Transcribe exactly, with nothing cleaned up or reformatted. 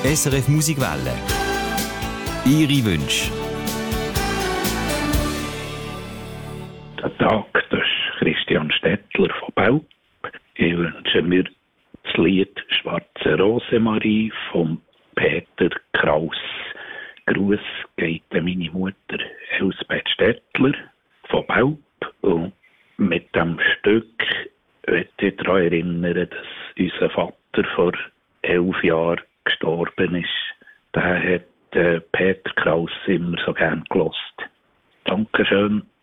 S R F Musikwelle. Ihre Wünsche. Der Tag, das ist Christian Stettler von Belp. Ich wünsche mir das Lied «Schwarze Rosemarie» von Peter Kraus. Gruß geht an meine Mutter Elsbeth Stettler von Belp. Und mit dem Stück möchte ich daran erinnern, dass unser Vater vor elf Jahren gestorben ist. Der hat äh, Peter Kraus immer so gern gehört. Dankeschön.